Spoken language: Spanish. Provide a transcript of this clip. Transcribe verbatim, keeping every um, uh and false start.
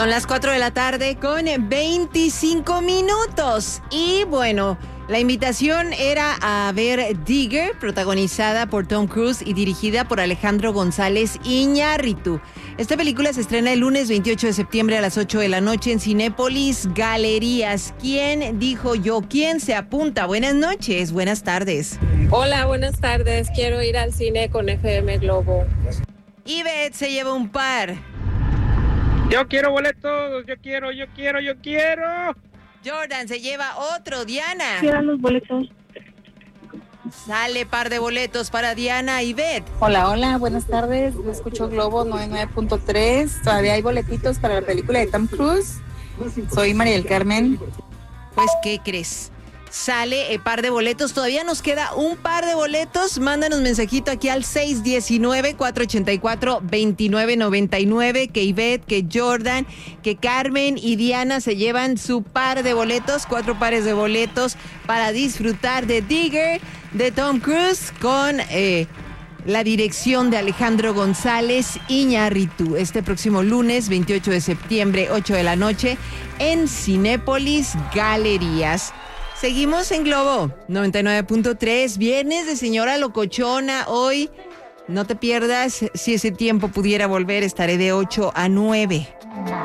Son las cuatro de la tarde con veinticinco minutos. Y bueno, la invitación era a ver Digger, protagonizada por Tom Cruise y dirigida por Alejandro González Iñárritu. Esta película se estrena el lunes veintiocho de septiembre a las ocho de la noche en Cinépolis Galerías. ¿Quién dijo yo? ¿Quién se apunta? Buenas noches, buenas tardes. Hola, buenas tardes. Quiero ir al cine con F M Globo. Ivette se lleva un par. Yo quiero boletos, yo quiero, yo quiero, yo quiero. Jordan se lleva otro. Diana. Quieran los boletos. Sale par de boletos para Diana. Ivette. Hola, hola, buenas tardes. Yo escucho Globo noventa y nueve punto tres. Todavía hay boletitos para la película de Tom Cruise. Soy María del Carmen. Pues, ¿qué crees? Sale el par de boletos. Todavía nos queda un par de boletos. Mándanos mensajito aquí al seis uno nueve, cuatro ocho cuatro, dos nueve nueve nueve. Que Ivette, que Jordan, que Carmen y Diana se llevan su par de boletos. Cuatro pares de boletos para disfrutar de Digger, de Tom Cruise, con eh, la dirección de Alejandro González Iñárritu. Este próximo lunes, veintiocho de septiembre, ocho de la noche, en Cinépolis Galerías. Seguimos en Globo noventa y nueve punto tres, viernes de señora locochona. Hoy no te pierdas, si ese tiempo pudiera volver, estaré de ocho a nueve.